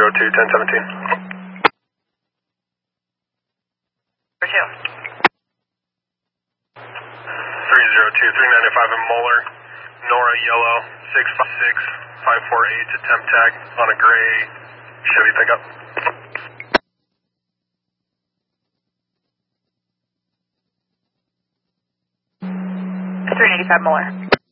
302 1017. 302 395 in Moeller, Nora Yellow, 656 548 to temp tag on a gray Chevy pickup. 395 Moeller.